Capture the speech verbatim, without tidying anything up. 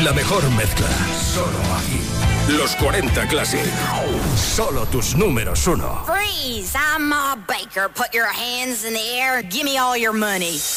La mejor mezcla, solo aquí. Los cuarenta Classic. Solo tus números uno. Freeze, I'm Ma Baker. Put your hands in the air. Give me all your money.